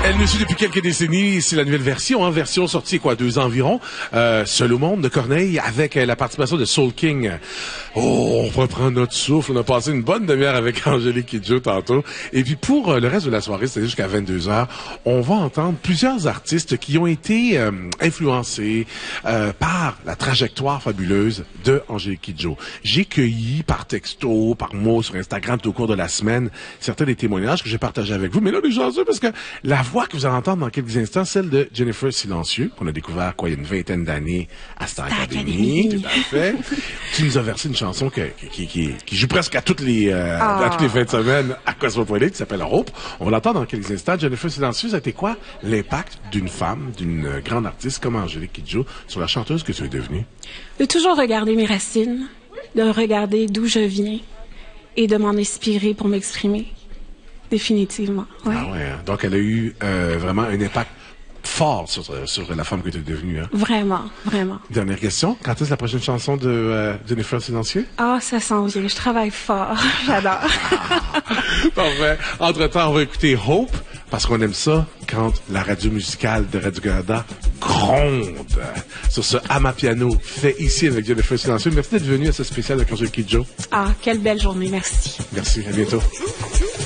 Elle me suit depuis quelques décennies, c'est la nouvelle version, version sortie 2 ans environ, Seul au monde de Corneille, avec la participation de Soul King. Oh, on va prendre notre souffle, on a passé une bonne demi-heure avec Angélique Kidjo tantôt, et puis pour le reste de la soirée, c'est-à-dire jusqu'à 22h, on va entendre plusieurs artistes qui ont été influencés par la trajectoire fabuleuse de Angélique Kidjo. J'ai cueilli par texto, par mot sur Instagram tout au cours de la semaine, certains des témoignages que j'ai partagés avec vous, mais là, les gens, parce que la voix que vous allez entendre dans quelques instants, celle de Jennifer Silencieux, qu'on a découvert, il y a une vingtaine d'années à Star Academy. Tout à fait. Tu nous as versé une chanson qui joue presque à toutes les fins de semaine à Cosmopolite, qui s'appelle Hope. On va l'entendre dans quelques instants. Jennifer Silencieux, ça a été quoi l'impact d'une femme, d'une grande artiste comme Angélique Kidjo sur la chanteuse que tu es devenue? De toujours regarder mes racines, de regarder d'où je viens et de m'en inspirer pour m'exprimer. Définitivement. Ouais. Ah ouais. Donc, elle a eu vraiment un impact fort sur la femme que tu es devenue. Hein? Vraiment, vraiment. Dernière question. Quand est-ce la prochaine chanson de Jennifer Silencieux? Ah, ça s'en vient. Je travaille fort. J'adore. Parfait. Entre-temps, on va écouter Hope, parce qu'on aime ça quand la radio musicale de Radio-Canada gronde sur ce Amapiano fait ici avec Jennifer Silencieux. Merci d'être venu à ce spécial avec Angélique Kidjo. Ah, quelle belle journée. Merci. Merci. À bientôt.